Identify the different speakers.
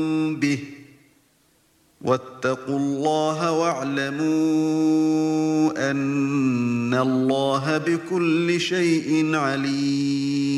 Speaker 1: به واتقوا الله واعلموا أن الله بكل شيء عليم